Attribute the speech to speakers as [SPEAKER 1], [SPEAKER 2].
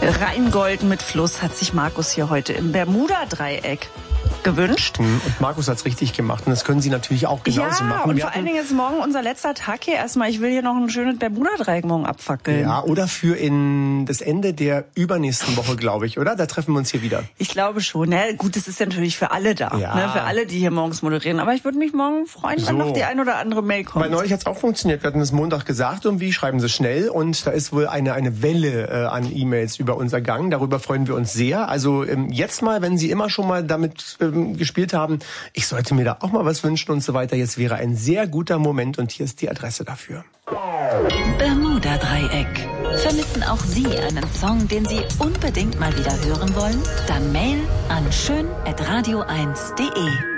[SPEAKER 1] Rheingold mit Fluss hat sich Markus hier heute im Bermuda-Dreieck gewünscht.
[SPEAKER 2] Und Markus hat's richtig gemacht. Und das können Sie natürlich auch genauso machen.
[SPEAKER 1] Und vor allen Dingen ist morgen unser letzter Tag hier erstmal. Ich will hier noch ein schönes Bermuda-Dreieck morgen abfackeln.
[SPEAKER 2] Ja, oder für das Ende der übernächsten Woche, glaube ich, oder? Da treffen wir uns hier wieder.
[SPEAKER 1] Ich glaube schon. Ne? Gut, das ist ja natürlich für alle da.
[SPEAKER 2] Ja.
[SPEAKER 1] Ne? Für alle, die hier morgens moderieren. Aber ich würde mich morgen freuen, wenn noch die ein oder andere Mail kommt.
[SPEAKER 2] Weil neulich hat's auch funktioniert. Wir hatten es Montag gesagt, irgendwie schreiben Sie schnell. Und da ist wohl eine Welle an E-Mails über unser Gang. Darüber freuen wir uns sehr. Also jetzt mal, wenn Sie immer schon mal damit gespielt haben, ich sollte mir da auch mal was wünschen und so weiter. Jetzt wäre ein sehr guter Moment und hier ist die Adresse dafür.
[SPEAKER 3] Bermuda-Dreieck. Vermissen auch Sie einen Song, den Sie unbedingt mal wieder hören wollen? Dann Mail an schön@radio1.de.